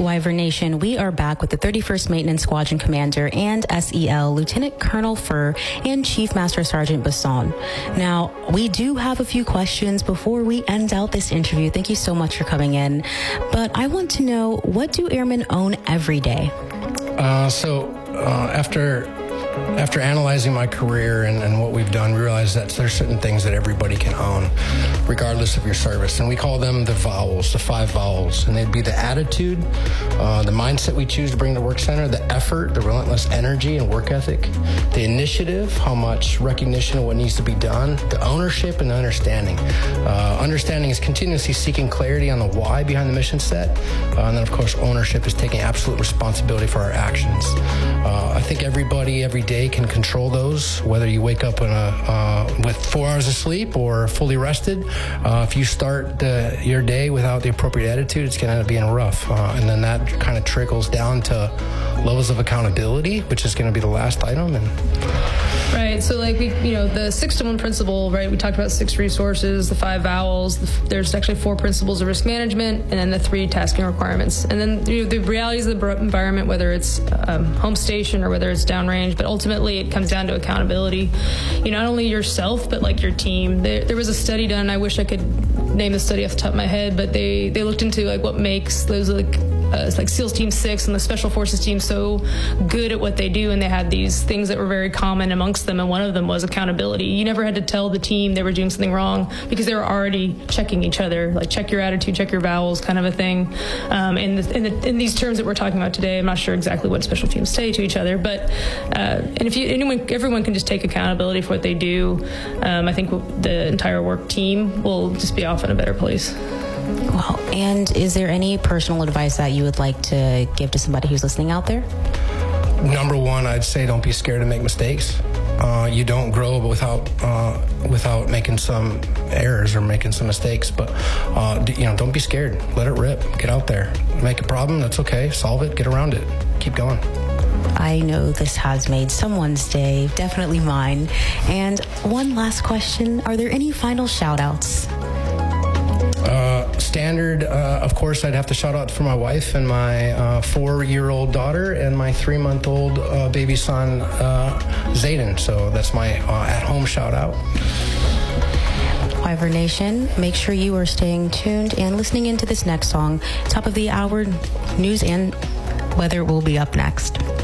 Wyvern Nation, we are back with the 31st Maintenance Squadron Commander and SEL, Lieutenant Colonel Furr and Chief Master Sergeant Basson. Now, we do have a few questions before we end out this interview. Thank you so much for coming in. But I want to know, what do airmen own every day? After analyzing my career and what we've done, we realized that there's certain things that everybody can own, regardless of your service. And we call them the vowels, the 5 vowels. And they'd be the attitude, the mindset we choose to bring to work center, the effort, the relentless energy and work ethic, the initiative, how much recognition of what needs to be done, the ownership and the understanding. Understanding is continuously seeking clarity on the why behind the mission set. And then, of course, ownership is taking absolute responsibility for our actions. I think everybody, every day can control those, whether you wake up with 4 hours of sleep or fully rested. If you start your day without the appropriate attitude, it's going to end up being rough. And then that kind of trickles down to levels of accountability, which is going to be the last item. Right. So like the 6-to-1 principle, right? We talked about 6 resources, the 5 vowels. There's actually 4 principles of risk management, and then the 3 tasking requirements. And then the realities of the environment, whether it's home station or whether it's downrange, but ultimately it comes down to accountability. Not only yourself, but like your team. There was a study done. I wish I could name the study off the top of my head, but they looked into like what makes those like SEALs Team 6 and the Special Forces team so good at what they do, and they had these things that were very common amongst them, and one of them was accountability. You never had to tell the team they were doing something wrong because they were already checking each other, like check your attitude, check your vowels kind of a thing. In these terms that we're talking about today, I'm not sure exactly what special teams say to each other, but and if everyone can just take accountability for what they do, I think the entire work team will just be off in a better place. Well, and is there any personal advice that you would like to give to somebody who's listening out there? Number one, I'd say don't be scared to make mistakes. You don't grow without making some errors or making some mistakes. But don't be scared. Let it rip. Get out there. Make a problem. That's okay. Solve it. Get around it. Keep going. I know this has made someone's day, definitely mine. And one last question: are there any final shout-outs? Standard, of course, I'd have to shout out for my wife and my 4-year-old daughter and my 3-month-old baby son, Zayden. So that's my at-home shout out. Wyvern Nation, make sure you are staying tuned and listening into this next song. Top of the hour, news and weather will be up next.